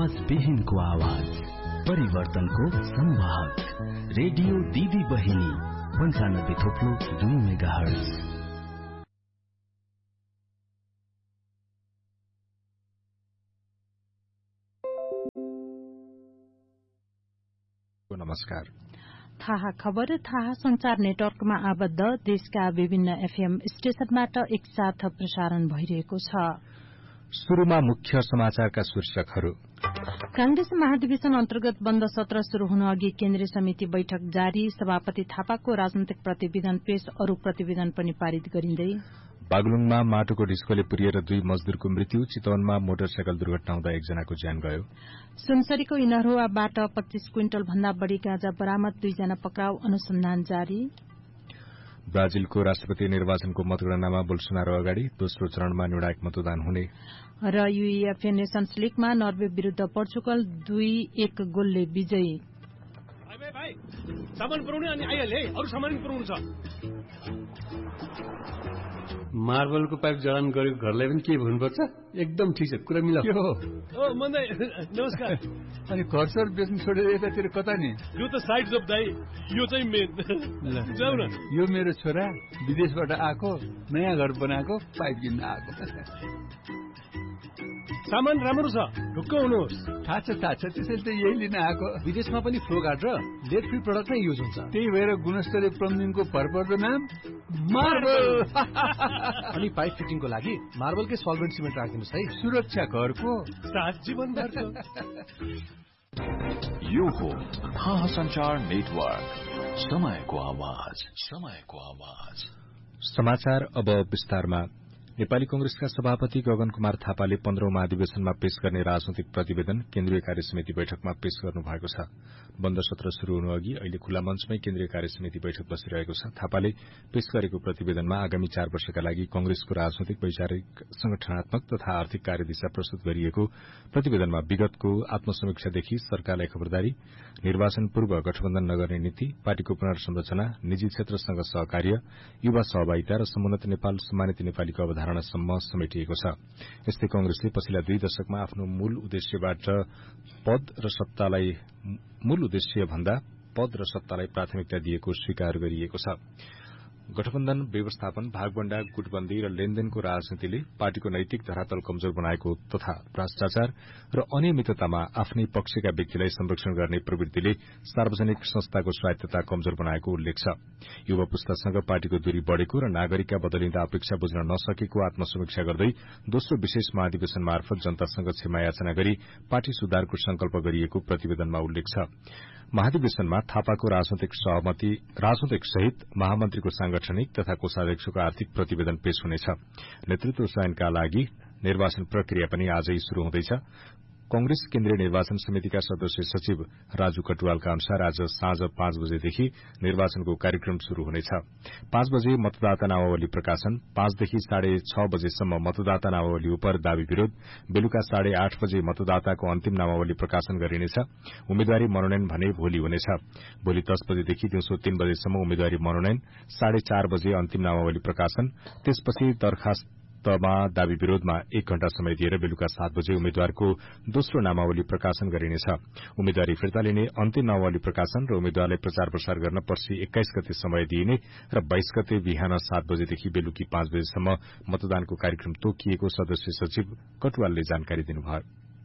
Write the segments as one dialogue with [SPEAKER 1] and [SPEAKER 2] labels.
[SPEAKER 1] आवाज विहीनको आवाज, परिवर्तनको संवाहक, रेडियो दिदी बहिनी 95.2 मेगाहर्ज।
[SPEAKER 2] नमस्कार।
[SPEAKER 3] थाहा खबर थाहा संचार नेटवर्कमा आबद्ध देशका विभिन्न एफएम स्टेशनबाट एकसाथ प्रसारण भइरहेको छ।
[SPEAKER 2] शुरूमा मुख्य समाचारका शीर्षकहरू।
[SPEAKER 3] कांग्रेस महाधिवेशन अन्तर्गत बन्द सत्र शुरू हुन अघि केन्द्रीय समिति बैठक जारी, सभापति थापाको राजनैतिक प्रतिवेदन पेश, अरू प्रतिवेदन पनि पारित गरिँदै।
[SPEAKER 2] बागलुङमा माटोको ढिस्कोले पुरिएर 2 मजदूरको मृत्यु, चितवनमा मोटरसाइकल दुर्घटना हुँदा 1 जनाको ज्यान गयो।
[SPEAKER 3] सुनसरीको इनरहुवाबाट 25 क्विन्टल भन्दा बढ़ी गाँजा बरामद, 2 जना पक्राउ, अनुसन्धान जारी।
[SPEAKER 2] ब्राजिलको राष्ट्रपति निर्वाचनको मतगणनामा बोल्सोनारो अगाडि, दोस्रो चरणमा निर्णायक मतदान हुने।
[SPEAKER 3] र युएफए नेशन्स लीगमा नर्वे विरूद्ध पोर्चुगल 2-1 गोलले विजयी।
[SPEAKER 4] भाइ सामान पुराउने अनि आइहाले, अरू सामान पनि पुराउनु छ।
[SPEAKER 5] मार्बलको पाइप जडान गरेको घरलाई पनि के भन्नुपर्छ? एकदम ठिक छ, कुरा मिलाऊ।
[SPEAKER 4] के हो? ओ मन्दै नमस्कार।
[SPEAKER 5] अनि घर सर बेच्नु छोडेर यतातिर कता नि?
[SPEAKER 4] यो त साइड जब दाइ, यो चाहिँ मेन। जाऊ न।
[SPEAKER 5] यो मेरो छोरा विदेशबाट आएको, नयाँ घर बनाएको, पाइप किन्न आएको।
[SPEAKER 4] सामान राम्रो छ, ढुक्क हुनुहोस्।
[SPEAKER 5] थाहा छ त्यसैले त यही लिन आएको।
[SPEAKER 4] विदेशमा पनि फ्लो गार्ड र लेड फ्री प्रोडक्ट नै युज हुन्छ।
[SPEAKER 5] त्यही भएर गुणस्तरीय प्लम्बिङको भरपर्दो नाम मार्बल।
[SPEAKER 4] अनि पाइप फिटिङको लागि मार्बलकै सल्भेन्ट सिमेन्ट राखिदिनुहोस् है।
[SPEAKER 5] सुरक्षा घरको
[SPEAKER 4] साथ जीवनभरको।
[SPEAKER 1] यो हो थाहा संचार नेटवर्क, समयको आवाज।
[SPEAKER 2] समाचार अब विस्तारमा। नेपाली कंग्रेसका सभापति गगन कुमार थापाले 15औं महाधिवेशनमा पेश गर्ने राजनैतिक प्रतिवेदन केन्द्रीय कार्यसमिति बैठकमा पेश गर्नु भएको छ। बन्द सत्र शुरू हुनु अघि अहिले खुला मञ्चमै केन्द्रीय कार्यसमिति बैठक बसिरहेको छ। थापाले पेश गरेको प्रतिवेदनमा आगामी 4 वर्षका लागि कंग्रेसको राजनैतिक, वैचारिक, संगठनात्मक तथा आर्थिक कार्यदिशा प्रस्तुत गरिएको प्रतिवेदनमा विगतको आत्मसमीक्षादेखि सरकारलाई खबरदारी, निर्वाचन पूर्व गठबन्धन नगर्ने नीति, पार्टीको पुनर्संरचना, निजी क्षेत्रसँग सहकार्य, युवा सहभागिता र समुन्नत नेपाल, सम्मानित नेपालीको अवधारणासम्म समेटिएको छ। यस्तै कंग्रेसले पछिल्ला 2 दशकमा आफ्नो मूल उद्देश्य भन्दा पद र सत्तालाई प्राथमिकता दिएको स्वीकार गरिएको छ। गठबन्धन व्यवस्थापन, भागबण्डा, गुटबन्दी र लेनदेनको राजनीतिले पार्टीको नैतिक धरातल कमजोर बनाएको तथा भ्रष्टाचार र अनियमिततामा आफ्नै पक्षका व्यक्तिलाई संरक्षण गर्ने प्रवृत्तिले सार्वजनिक संस्थाको स्वायत्तता कमजोर बनाएको उल्लेख छ। युवा पुस्तासँग पार्टीको दूरी बढ़ेको र नागरिकका बदलिँदा अपेक्षा बुझ्न नसकेको आत्मसमीक्षा गर्दै दोस्रो विशेष महाधिवेशन मार्फत जनतासँग क्षमा याचना गरी पार्टी सुधारको संकल्प गरिएको प्रतिवेदनमा उल्लेख छ। महाधिवेशनमा थापाको राजनैतिक सहित महामन्त्रीको सांगठनिक तथा कोषाध्यक्षको आर्थिक प्रतिवेदन पेश हुनेछ। नेतृत्व चयनका लागि निर्वाचन प्रक्रिया पनि आजै शुरू हुँदैछ। कंग्रेस केन्द्रीय निर्वाचन समितिका सदस्य सचिव राजु कटुवालका अनुसार आज साँझ 5 बजेदेखि निर्वाचनको कार्यक्रम शुरू हुनेछ। 5 बजे मतदाता नामावली प्रकाशन, 5 देखि 6:30 बजेसम्म मतदाता नामावली उपर दावी विरोध, बेलुका 8:30 बजे मतदाताको अन्तिम नामावली प्रकाशन गरिनेछ। उम्मेद्वारी मनोनयन भने भोलि हुनेछ। भोलि 10 बजेदेखि दिउँसो 3 बजेसम्म उम्मेद्वारी मनोनयन, 4:30 बजे अन्तिम नामावली प्रकाशन, त्यसपछि दरखास्तमा दावी विरोधमा 1 घण्टा समय दिएर बेलुका 7 बजे उम्मेद्वारको दोस्रो नामावली प्रकाशन गरिनेछ। उम्मेद्वारी फिर्ता लिने, अन्तिम नामावली प्रकाशन र उम्मेद्वारलाई प्रचार प्रसार गर्न पर्सि 21 गते समय दिइने र 22 गते बिहान 7 बजेदेखि बेलुकी 5 बजेसम्म मतदानको कार्यक्रम तोकिएको सदस्य सचिव कटुवालले जानकारी दिनुभयो।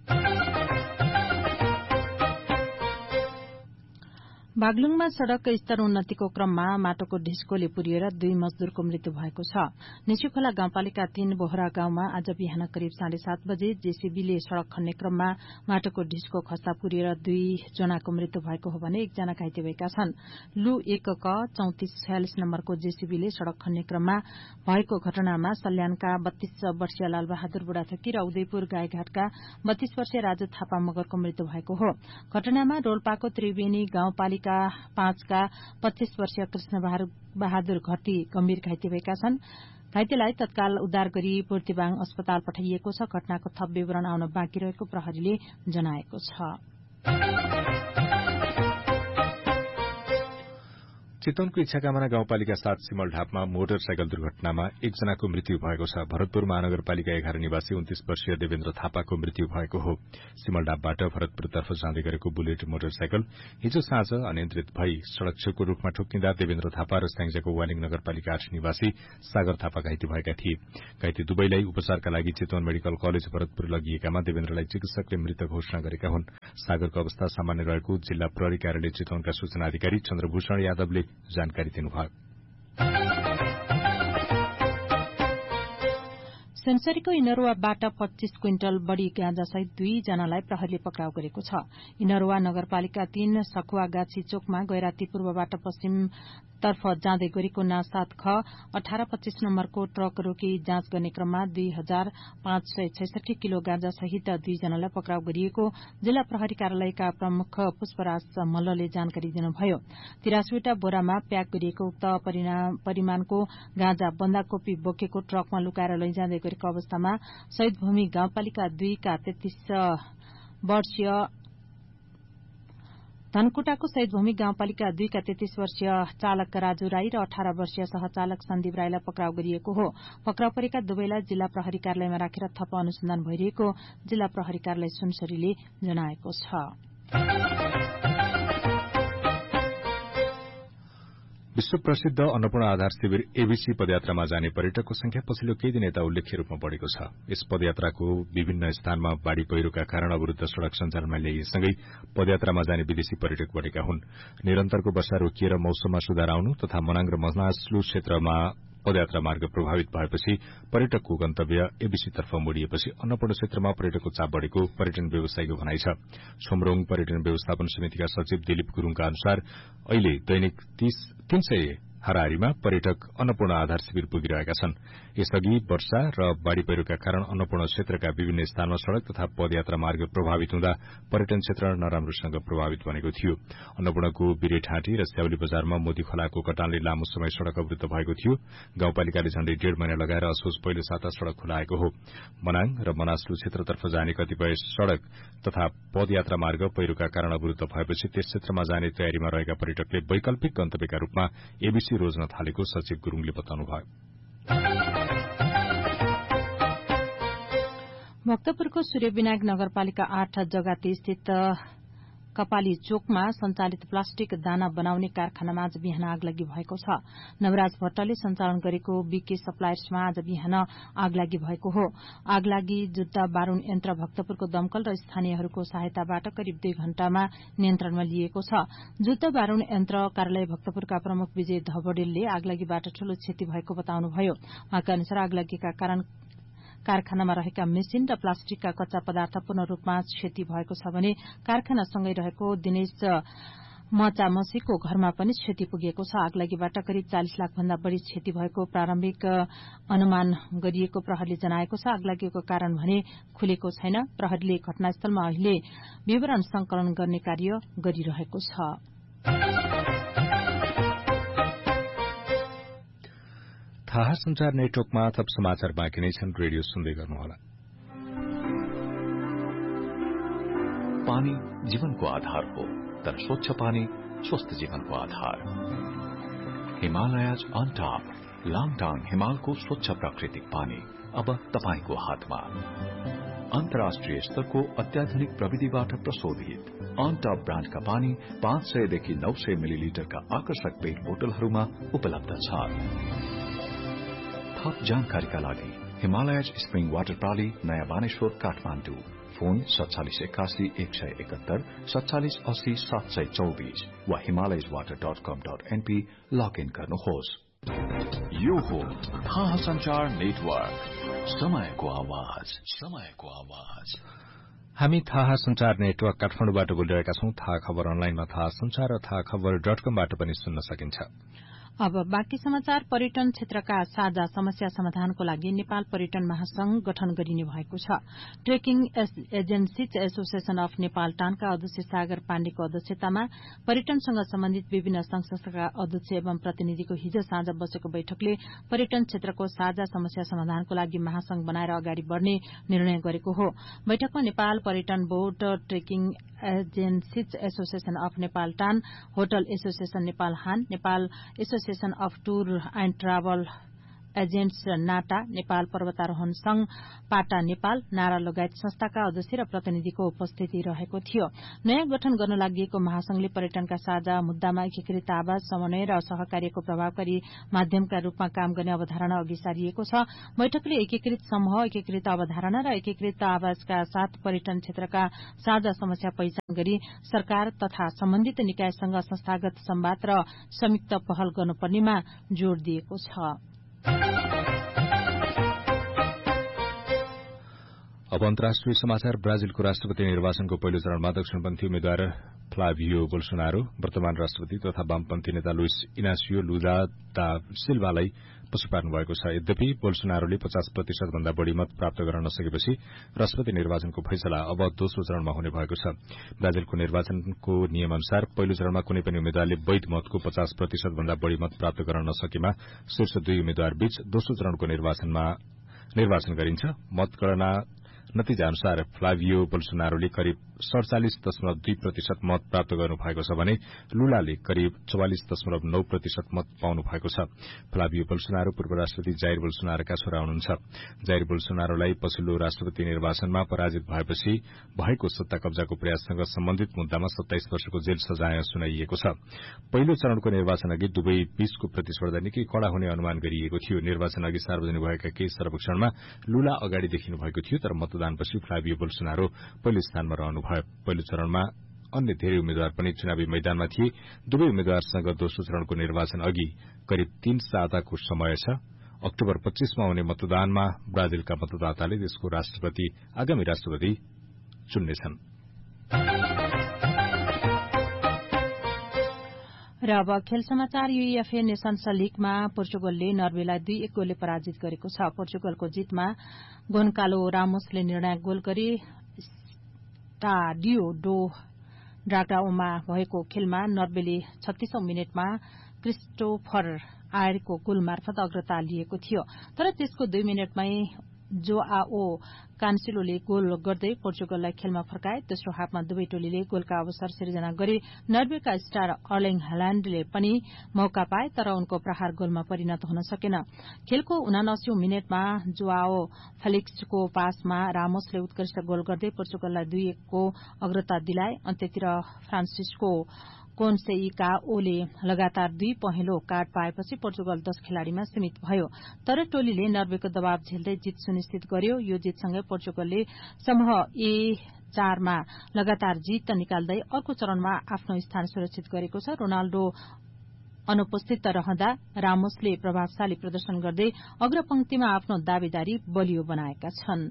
[SPEAKER 3] बागलुङमा सड़क स्तर उन्नतिको क्रममा माटोको ढिस्कोले पुरिएर 2 मजदूरको मृत्यु भएको छ। निशुखोला गाउँपालिका 3 बोहरा गाउँमा आज बिहान करिब 7:30 बजे जेसीबीले सड़क खन्ने क्रममा माटोको ढिस्को खस्दा पुरिएर 2 जनाको मृत्यु भएको हो भने 1 जना घाइते भएका छन्। लु 1 क 3446 नम्बरको जेसीबीले सड़क खन्ने क्रममा भएको घटनामा सल्यानका 32 वर्षीय लालबहादुर बुढाथोकी र उदयपुर गाईघाटका 32 वर्षीय राजु थापा मगरको मृत्यु भएको हो। घटनामा रोल्पाको त्रिवेणी गाउँपालिका 5 का 25 वर्षीय कृष्ण बहादुर घटी गम्भीर घाइते भएका छन्। घाइतेलाई तत्काल उद्धार गरी पूर्तिबाङ अस्पताल पठाइएको छ। घटनाको थप विवरण आउन बाँकी रहेको प्रहरीले जनाएको छ।
[SPEAKER 2] चितवनको इच्छाकामना गाउँपालिका 7 सिमलढापमा मोटरसाइकल दुर्घटनामा एकजनाको मृत्यु भएको छ। भरतपुर महानगरपालिका 11 निवासी 29 वर्षीय देवेन्द्र थापाको मृत्यु भएको हो। सिमलढापबाट भरतपुरतर्फ जाँदै गरेको बुलेट मोटरसाइकल हिजो साँझ अनियन्त्रित भई सड़क छेउको रूखमा ठोक्किँदा देवेन्द्र थापा र स्याङ्जाको वालिङ नगरपालिका 8 निवासी सागर थापा घाइते भएका थिए। घाइते दुवैलाई उपचारका लागि चितवन मेडिकल कलेज भरतपुर लगिएकामा देवेन्द्रलाई चिकित्सकले मृत घोषणा गरेका हुन्। सागरको अवस्था सामान्य रहेको जिल्ला प्रहरी कार्यालय चितवनका सूचना अधिकारी चन्द्रभूषण यादवले जानकारी दिनुभयो।
[SPEAKER 3] सेन्सरीको इनरुवाबाट 25 क्विन्टल बढ़ी गाँजासहित 2 जनालाई प्रहरीले पक्राउ गरेको छ। इनरुवा नगरपालिका 3 सखुवागाछी चोकमा गैराती पूर्वबाट पश्चिमतर्फ जाँदै गरेको ना 7 ख 1825 नम्बरको ट्रक रोकी जाँच गर्ने क्रममा 2566 किलो गाँजासहित 2 जनालाई पक्राउ गरिएको जिल्ला प्रहरी कार्यालयका प्रमुख पुष्पराज मल्लले जानकारी दिनुभयो। 83वटा बोरामा प्याक गरिएको उक्त परिमाणको गाँजा बन्दाकोपी बोकेको ट्रकमा लुकाएर लैजाँदै गरेको अवस्थामा शहीदभूमि गाउँपालिका 2 का 33 वर्षीय धनकुटाको शहीदभूमि गाउँपालिका 2 का 33 वर्षीय चालक राजु राई र 18 वर्षीय सहचालक सन्दीप राईलाई पक्राउ गरिएको हो। पक्राउ परेका दुवैलाई जिल्ला प्रहरी कार्यालयमा राखेर थप अनुसन्धान भइरहेको जिल्ला प्रहरी कार्यालय सुनसरीले जनाएको छ।
[SPEAKER 2] विश्व प्रसिद्ध अन्नपूर्ण आधार शिविर एबीसी पदयात्रामा जाने पर्यटकको संख्या पछिल्लो केही दिन यता उल्लेख्य रूपमा बढ़ेको छ। यस पदयात्राको विभिन्न स्थानमा बाढ़ी पहिरोका कारण अवरूद्ध सड़क सञ्जालमा ल्याइएसँगै पदयात्रामा जाने विदेशी पर्यटक बढ़ेका हुन्। निरन्तरको वर्षा रोकिएर मौसममा सुधार आउनु तथा मनाङ र मनासलु क्षेत्रमा पदयात्रा मार्ग प्रभावित भएपछि पर्यटकको गन्तव्य एबीसीतर्फ मोडिएपछि अन्नपूर्ण क्षेत्रमा पर्यटकको चाप बढ़ेको पर्यटन व्यवसायीको भनाइ छ। छोमरोङ पर्यटन व्यवस्थापन समितिका सचिव दिलीप गुरूङका अनुसार अहिले दैनिक 300 हाराहारीमा पर्यटक अन्नपूर्ण आधार शिविर पुगिरहेका छन्। यसअघि वर्षा र बाढ़ी पहिरोका कारण अन्नपूर्ण क्षेत्रका विभिन्न स्थानमा सड़क तथा पदयात्रा मार्ग प्रभावित हुँदा पर्यटन क्षेत्र नराम्रोसँग प्रभावित बनेको थियो। अन्नपूर्णको बिरेठाँटी र स्याउली बजारमा मोदी खोलाको कटानले लामो समय सड़क अवरूद्ध भएको थियो। गाउँपालिकाले झण्डै 1.5 महिना लगाएर असोज पहिलो साता सड़क खुलाएको हो। मनाङ र मनासलु क्षेत्रतर्फ जाने कतिपय सड़क तथा पदयात्रा मार्ग पहिरोका कारण अवरूद्ध भएपछि त्यस क्षेत्रमा जाने तयारीमा रहेका पर्यटकले वैकल्पिक गन्तव्यका रूपमा एबीसी रोज्न थालेको सचिव गुरूङले बताउनुभयो।
[SPEAKER 3] भक्तपुरको सूर्यविनायक नगरपालिका 8 जगाती स्थित कपाली चोकमा सञ्चालित प्लास्टिक दाना बनाउने कारखानामा आज बिहान आगलागी भएको छ। नवराज भट्टले सञ्चालन गरेको बीके सप्लायर्समा आज बिहान आगलागी भएको हो। आगलागी जुत्ता बारूण यन्त्र भक्तपुरको दमकल र स्थानीयहरूको सहायताबाट करिब 2 घण्टामा नियन्त्रणमा लिएको छ। जुत्ता बारूण यन्त्र कार्यालय भक्तपुरका प्रमुख विजय धबडेलले आगलागीबाट ठूलो क्षति भएको बताउनुभयो। उहाँका अनुसार आगलागीका कारण कारखानामा रहेका मेसिन र प्लास्टिकका कच्चा पदार्थ पूर्ण रूपमा क्षति भएको छ भने कारखानासँगै रहेको दिनेश मचामसीको घरमा पनि क्षति पुगेको छ। आगलागीबाट करिब 40 लाख भन्दा बढ़ी क्षति भएको प्रारम्भिक अनुमान गरिएको प्रहरीले जनाएको छ। आगलागीको कारण भने खुलेको छैन। प्रहरीले घटनास्थलमा अहिले विवरण संकलन गर्ने कार्य गरिरहेको छ।
[SPEAKER 2] थाहा संचार नेटवर्कमा थप समाचार बाँकी नै छन्। रेडियो सुन्दै गर्नुहोला।
[SPEAKER 1] पानी जीवनको आधार हो, तर स्वच्छ पानी स्वस्थ जीवनको आधार। हिमालयज अन टॉप लाङटाङ हिमालको स्वच्छ प्राकृतिक पानी अब तपाईको हातमा। अन्तर्राष्ट्रिय स्तरको अत्याधुनिक प्रविधिबाट प्रशोधित अन टॉप ब्रान्डका पानी 500 देखि 900 मिलिलिटरका आकर्षक पेट बोतलहरूमा उपलब्ध छ। थप जानकारीका लागि हिमालयज स्प्रिङ वाटर प्रणाली नयाँ बानेश्वर काठमाडौँ। फोन 4781 171 4780 724 वा himalayaswater.com.np लगइन गर्नुहोस्। यो हो थाहा संचार नेटवर्क, समयको आवाज, समयको आवाज।
[SPEAKER 2] हामी थाहा संचार नेटवर्क काठमाडौँबाट बोलिरहेका छौं। थाहा खबर अनलाइनमा थाहा संचार र थाहा खबर.com-बाट पनि सुन्न सकिन्छ।
[SPEAKER 3] अब बाँकी समाचार। पर्यटन क्षेत्रका साझा समस्या समाधानको लागि नेपाल पर्यटन महासंघ गठन गरिने भएको छ। Trekking agencies association of Nepal टानका अध्यक्ष सागर पाण्डेको अध्यक्षतामा पर्यटनसँग सम्बन्धित विभिन्न संघ संस्थाका अध्यक्ष एवं प्रतिनिधिको हिजो साँझ बसेको बैठकले पर्यटन क्षेत्रको साझा समस्या समाधानको लागि महासंघ बनाएर अगाडि बढ़ने निर्णय गरेको हो। बैठकमा नेपाल पर्यटन board, trekking agencies association of Nepal टान, होटल एसोसिएशन नेपाल हान, Nepal association of tour and travel agents NATA, Nepal पर्वतारोहण संघ पाटा नेपाल, नारा लगायत संस्थाका अध्यक्ष र प्रतिनिधिको उपस्थिति रहेको थियो। नयाँ गठन गर्न लागि महासंघले पर्यटनका साझा मुद्दामा एकीकृत आवाज, समन्वय र सहकार्यको प्रभावकारी माध्यमका रूपमा काम गर्ने अवधारणा अघि सारिएको छ। बैठकले एकीकृत समूह, एकीकृत अवधारणा र एकीकृत आवाजका साथ पर्यटन क्षेत्रका साझा समस्या पहिचान गरी सरकार तथा सम्बन्धित निकायसँग संस्थागत संवाद र संयुक्त पहल गर्नुपर्नेमा जोड़ दिएको छ।
[SPEAKER 2] अब अन्तर्राष्ट्रिय समाचार। ब्राजिलको राष्ट्रपति निर्वाचनको पहिलो चरणमा दक्षिणपन्थी उम्मेद्वार फ्लाभियो बोल्सोनारो वर्तमान राष्ट्रपति तथा वामपन्थी नेता लुइस इनासियो लुला दा सिल्भालाई पछि पार्नु भएको छ। यद्यपि बोल्सोनारोले 50% भन्दा बढ़ी मत प्राप्त गर्न नसकेपछि राष्ट्रपति निर्वाचनको फैसला अब दोस्रो चरणमा हुने भएको छ। ब्राजिलको निर्वाचनको नियमअनुसार पहिलो चरणमा कुनै पनि उम्मेद्वारले वैध मतको 50% भन्दा बढ़ी मत प्राप्त गर्न नसकेमा शीर्ष दुई उम्मेद्वार बीच दोस्रो चरणको निर्वाचन गरिन्छ। मतगणना नतिजा अनुसार फ्लाभियो बोल्सोनारोले करिब 47.2% मत प्राप्त गर्नु भएको छ भने लुलाले करिब 44.9% मत पाउनु भएको छ। फ्लाभियो बोल्सोनारो पूर्व राष्ट्रपति जायर बोल्सोनारोका छोरा हुनुहुन्छ। जायर बोल्सोनारोलाई पछिल्लो राष्ट्रपति निर्वाचनमा पराजित भएपछि भएको सत्ता कब्जाको प्रयाससँग सम्बन्धित मुद्दामा 27 वर्षको जेल सजाय सुनाइएको छ। पहिलो चरणको निर्वाचन अघि दुवै बीचको प्रतिस्पर्धा निकै कड़ा हुने अनुमान गरिएको थियो। निर्वाचन अघि सार्वजनिक भएका केही सर्वेक्षणमा लुला अगाडि देखिनु भएको थियो, तर मतदानपछि फ्लाभियो बोल्सोनारो पहिलो स्थानमा रहनुभयो। पहिलो चरणमा अन्य धेरै उम्मेद्वार पनि चुनावी मैदानमा थिए। दुवै उम्मेद्वारसँग दोस्रो चरणको निर्वाचन अघि करिब 3 साताको समय छ। अक्टोबर 25 मा हुने मतदानमा ब्राजिलका मतदाताले देशको आगामी राष्ट्रपति चुन्नेछन्।
[SPEAKER 3] र अब खेल समाचार। युएफए नेशन्स लीगमा पोर्चुगलले नर्वेलाई 2-1 गोलले पराजित गरेको छ। पोर्चुगलको जितमा गोन्कालो रामोसले निर्णायक गोल गरे। स्टाडियो डो ड्रागाओमा भएको खेलमा नर्वेले 36औं मिनेटमा क्रिस्टोफर आयरको गोल मार्फत अग्रता लिएको थियो, तर त्यसको 2 मिनेटमै जोआओ कान्सिलोले गोल गर्दै पोर्चुगललाई खेलमा फर्काए। दोस्रो हाफमा दुवै टोलीले गोलका अवसर सिर्जना गरे। नर्वेका स्टार अर्लिङ हाल्याण्डले पनि मौका पाए, तर उनको प्रहार गोलमा परिणत हुन सकेन। खेलको 79औं मिनेटमा जोआओ फेलिक्सको पासमा रामोसले उत्कृष्ट गोल गर्दै पोर्चुगललाई 2-1 को अग्रता दिलाए। अन्त्यतिर फ्रान्सिस्को कोन्सेइकाओले लगातार 2 पहेँलो कार्ड पाएपछि पोर्चुगल 10 खेलाड़ीमा सीमित भयो, तर टोलीले नर्वेको दबाव झेल्दै जित सुनिश्चित गर्यो। यो जितसँगै पोर्चुगलले समूह A4 मा लगातार जित निकाल्दै अर्को चरणमा आफ्नो स्थान सुरक्षित गरेको छ। रोनाल्डो अनुपस्थित रहँदा रामोसले प्रभावशाली प्रदर्शन गर्दै अग्रपंक्तिमा आफ्नो दावेदारी बलियो बनाएका छन्।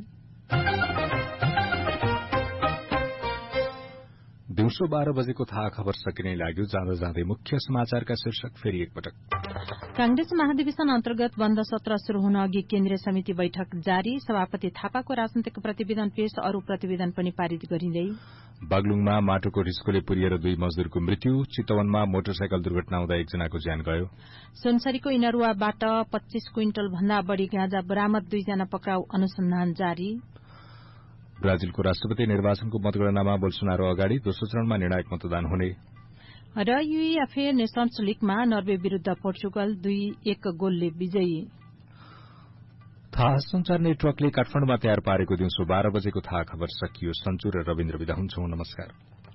[SPEAKER 2] दिउँसो 12 बजेको थाहा खबर सकिने लाग्यो। जाँदा जाँदै मुख्य समाचारका शीर्षक फेरि एकपटक।
[SPEAKER 3] कांग्रेस महाधिवेशन अन्तर्गत बन्द सत्र शुरू हुन अघि केन्द्रीय समिति बैठक जारी। सभापति थापाको राजनीतिक प्रतिवेदन पेश, अरू प्रतिवेदन पनि पारित गरिँदै।
[SPEAKER 2] बागलुङमा माटोको ढिस्कोले पुरिएर 2 मजदूरको मृत्यु। चितवनमा मोटरसाइकल दुर्घटना हुँदा 1 जनाको ज्यान गयो।
[SPEAKER 3] सुनसरीको इनरुवाबाट 25 क्विन्टल भन्दा बढ़ी गाँजा बरामद, 2 जना पक्राउ, अनुसन्धान जारी।
[SPEAKER 2] ब्राजिलको राष्ट्रपति निर्वाचनको मतगणनामा बोल्सोनारो अगाडि, दोस्रो चरणमा निर्णायक मतदान हुने।
[SPEAKER 3] र युएफए नेशन्स लीगमा नर्वे विरूद्ध पोर्चुगल 2-1 गोलले विजयी।
[SPEAKER 2] थाहा संचार नेटवर्कले काठमाडौँमा तयार पारेको दिउँसो 12 बजेको थाहा खबर सकियो। सन्चु र रविन्द्र विदा हुन्छौं। नमस्कार।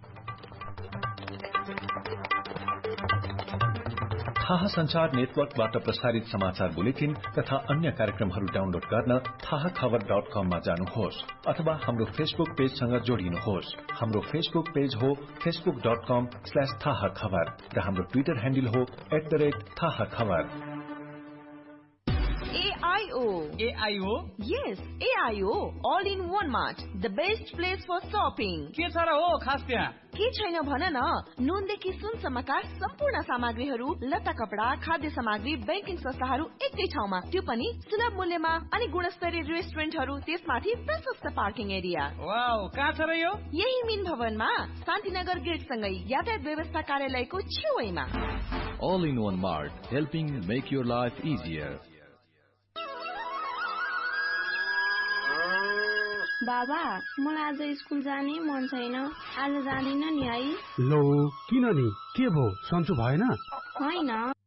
[SPEAKER 1] थाहा संचार नेटवर्कबाट प्रसारित समाचार बुलेटिन तथा अन्य कार्यक्रमहरू डाउनलोड गर्न थाहाखबर.com मा जानुहोस् अथवा हाम्रो फेसबुक पेजसँग जोडिनुहोस्। हाम्रो फेसबुक पेज हो facebook.com/थाहाखबर र हाम्रो ट्विटर ह्यान्डल हो @थाहाखबर।
[SPEAKER 6] AIO? Yes, AIO. All in one mart. The best place for shopping.
[SPEAKER 7] के छ र हो खास त्यहाँ?
[SPEAKER 6] के छैन भन न। नुनदेखि सुनसम्मका सम्पूर्ण सामग्रीहरू, लत्ता कपडा, खाद्य सामग्री, बैंकिङ संस्थाहरू एकै ठाउँमा, त्यो पनि सुलभ मूल्यमा। अनि गुणस्तरीय रेस्टुरेन्टहरू, त्यसमाथि प्रशस्त पार्किङ एरिया।
[SPEAKER 7] वाउ, कहाँ छ र यो?
[SPEAKER 6] यही मिन भवनमा शान्तिनगर गेट सँगै यातायात व्यवस्था कार्यालयको छेउमा।
[SPEAKER 1] All in one mart, helping make your life easier.
[SPEAKER 8] बाबा मलाई आज स्कुल जाने मन छैन, आज जाँदिन नि है।
[SPEAKER 9] लो किन नि, के भो सन्चो भएन?
[SPEAKER 8] होइन